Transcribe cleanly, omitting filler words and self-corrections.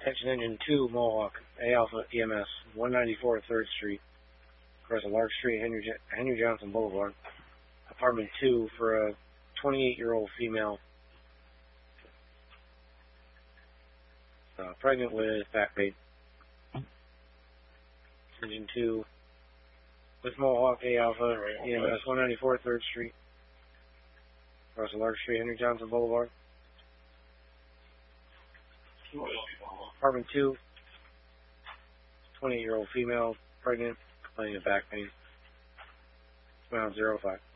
Attention Engine 2, Mohawk, A Alpha EMS, 194 3rd Street, across a large street, Henry Johnson Boulevard. Apartment 2 for a 28-year-old female, pregnant with back pain. Engine 2 with Mohawk, A Alpha EMS, 194 3rd Street, across a large street, Henry Johnson Boulevard. Apartment 2, 28-year-old female, pregnant, complaining of back pain. 05.